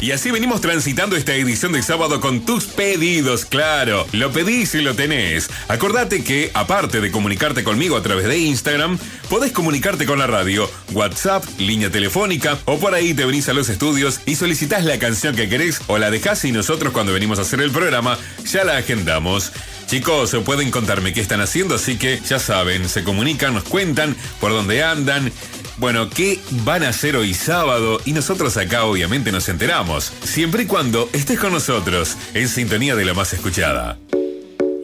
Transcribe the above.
Y así venimos transitando esta edición de sábado con tus pedidos, claro. Lo pedís y lo tenés. Acordate que, aparte de comunicarte conmigo a través de Instagram, podés comunicarte con la radio, WhatsApp, línea telefónica, o por ahí te venís a los estudios y solicitás la canción que querés o la dejás y nosotros cuando venimos a hacer el programa ya la agendamos. Chicos, pueden contarme qué están haciendo, así que ya saben, se comunican, nos cuentan por dónde andan. Bueno, ¿qué van a hacer hoy sábado? Y nosotros acá obviamente nos enteramos, siempre y cuando estés con nosotros, en sintonía de la más escuchada.